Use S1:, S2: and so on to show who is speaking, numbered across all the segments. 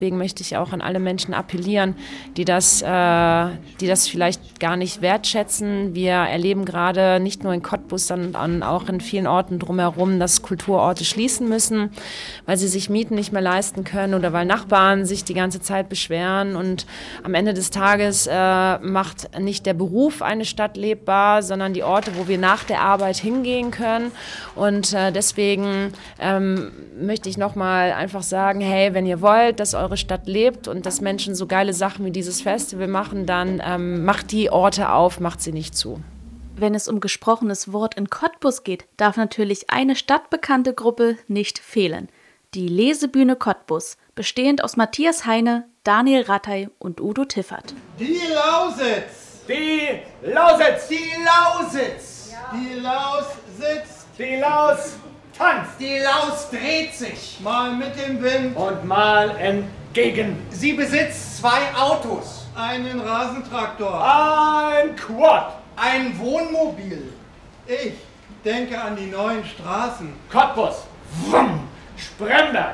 S1: Deswegen möchte ich auch an alle Menschen appellieren, die das vielleicht gar nicht wertschätzen. Wir erleben gerade nicht nur in Cottbus, sondern auch in vielen Orten drumherum, dass Kulturorte schließen müssen, weil sie sich Mieten nicht mehr leisten können oder weil Nachbarn sich die ganze Zeit beschweren. Und am Ende des Tages macht nicht der Beruf eine Stadt lebbar, sondern die Orte, wo wir nach der Arbeit hingehen können. Und deswegen möchte ich nochmal einfach sagen, hey, wenn ihr wollt, dass eure Stadt lebt und dass Menschen so geile Sachen wie dieses Festival machen, dann macht die Orte auf, macht sie nicht zu.
S2: Wenn es um gesprochenes Wort in Cottbus geht, darf natürlich eine stadtbekannte Gruppe nicht fehlen. Die Lesebühne Cottbus, bestehend aus Matthias Heine, Daniel Rattay und Udo Tiffert.
S3: Die Lausitz!
S4: Die Lausitz!
S3: Die Lausitz! Ja. Die Laus sitzt!
S4: Die Laus tanzt!
S3: Die Laus dreht sich! Mal mit dem Wind
S4: und mal entgegen.
S3: Sie besitzt 2 Autos. Einen Rasentraktor.
S4: Ein Quad.
S3: Ein Wohnmobil. Ich denke an die neuen Straßen.
S4: Cottbus. Wumm. Spremberg.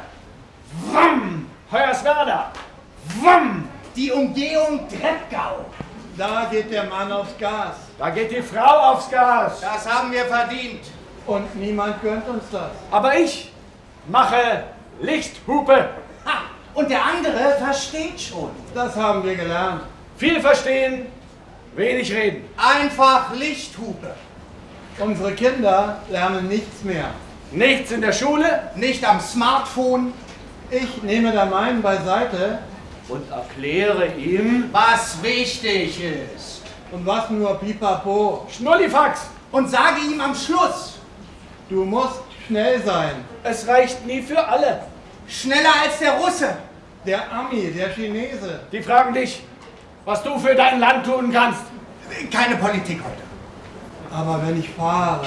S4: Wumm. Hoyerswerda. Wumm.
S3: Die Umgehung Treppgau. Da geht der Mann aufs Gas.
S4: Da geht die Frau aufs Gas.
S3: Das haben wir verdient. Und niemand gönnt uns das.
S4: Aber ich mache Lichthupe.
S3: Ha! Und der andere versteht schon. Das haben wir gelernt.
S4: Viel verstehen, wenig reden.
S3: Einfach Lichthupe. Unsere Kinder lernen nichts mehr.
S4: Nichts in der Schule.
S3: Nicht am Smartphone. Ich nehme da meinen beiseite
S4: und erkläre ihm,
S3: was wichtig ist. Und was nur pipapo.
S4: Schnullifax.
S3: Und sage ihm am Schluss, du musst schnell sein.
S4: Es reicht nie für alle.
S3: Schneller als der Russe. Der Ami, der Chinese.
S4: Die fragen dich, was du für dein Land tun kannst.
S3: Keine Politik heute. Aber wenn ich fahre.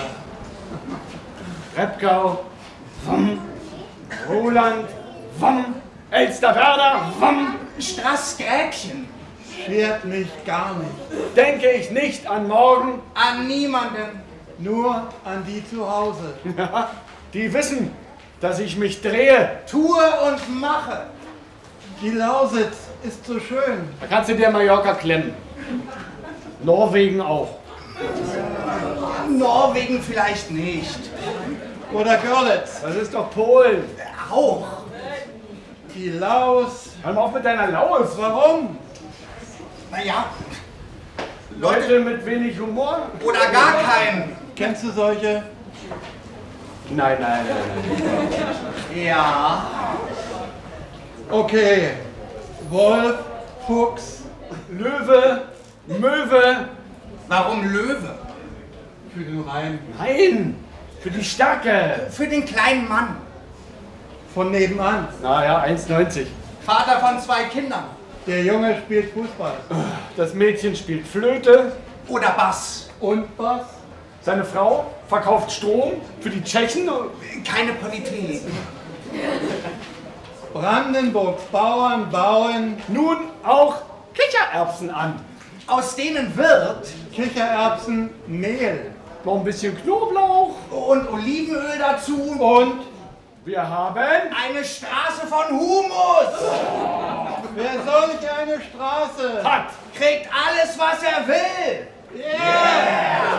S4: Treppgau, Wumm. Roland, Wumm. Elsterwerda, Wumm.
S3: Straßgräbchen. Schert mich gar nicht.
S4: Denke ich nicht an morgen.
S3: An niemanden. Nur an die zu Hause.
S4: Ja, die wissen, dass ich mich drehe.
S3: Tue und mache. Die Lausitz ist so schön.
S4: Da kannst du dir Mallorca klemmen. Norwegen auch.
S3: Norwegen vielleicht nicht. Oder Görlitz.
S4: Das ist doch Polen.
S3: Auch. Die Laus.
S4: Hör mal auf mit deiner Laus.
S3: Warum? Naja.
S4: Leute mit wenig Humor.
S3: Oder gar keinen. Kennst du solche?
S4: Nein.
S3: Ja. Okay. Wolf, Fuchs,
S4: Löwe, Möwe.
S3: Warum Löwe? Für den Rhein.
S4: Nein, für die Stärke.
S3: Für den kleinen Mann. Von nebenan.
S4: Naja, 1,90.
S3: Vater von 2 Kindern. Der Junge spielt Fußball.
S4: Das Mädchen spielt Flöte.
S3: Oder Bass. Und Bass?
S4: Seine Frau verkauft Strom für die Tschechen.
S3: Keine Politik. Brandenburgs Bauern bauen
S4: nun auch Kichererbsen an.
S3: Aus denen wird Kichererbsenmehl.
S4: Noch ein bisschen Knoblauch.
S3: Und Olivenöl dazu.
S4: Und wir haben
S3: eine Straße von Humus. Wer solch eine Straße
S4: hat,
S3: kriegt alles, was er will. Yeah!